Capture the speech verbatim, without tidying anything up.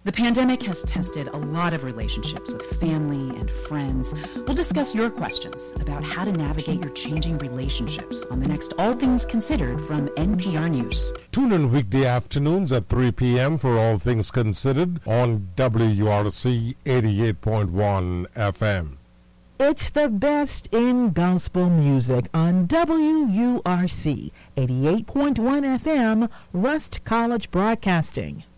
The pandemic has tested a lot of relationships with family and friends. We'll discuss your questions about how to navigate your changing relationships on the next All Things Considered from N P R News. Tune in weekday afternoons at three p.m. for All Things Considered on W U R C eighty-eight point one F M. It's the best in gospel music on W U R C eighty-eight point one F M, Rust College Broadcasting.